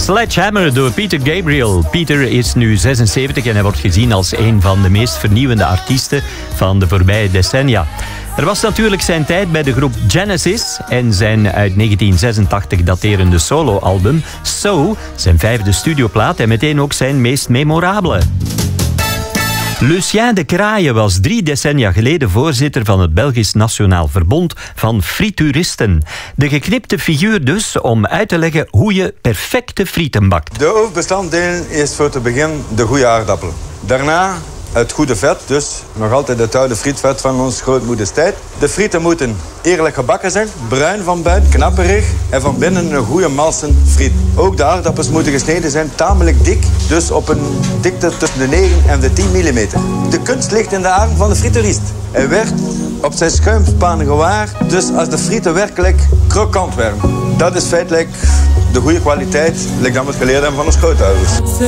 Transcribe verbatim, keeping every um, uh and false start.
Sledgehammer door Peter Gabriel. Peter is nu zesenzeventig en hij wordt gezien als een van de meest vernieuwende artiesten van de voorbije decennia. Er was natuurlijk zijn tijd bij de groep Genesis en zijn uit negentien zesentachtig daterende soloalbum So, zijn vijfde studioplaat en meteen ook zijn meest memorabele. Lucien de Craaie was drie decennia geleden voorzitter van het Belgisch Nationaal Verbond van Frituuristen. De geknipte figuur dus om uit te leggen hoe je perfecte frieten bakt. De hoofdbestanddelen is voor te beginnen de goede aardappel. Daarna het goede vet, dus nog altijd het oude frietvet van ons grootmoeders tijd. De frieten moeten eerlijk gebakken zijn, bruin van buiten, knapperig en van binnen een goede malsen friet. Ook de aardappels moeten gesneden zijn, tamelijk dik, dus op een dikte tussen de negen en de tien millimeter. De kunst ligt in de arm van de frituurist. Hij werd op zijn schuimspanen gewaar, dus als de frieten werkelijk krokant werden. Dat is feitelijk de goede kwaliteit, like dat we het geleerd hebben van onze grootouders.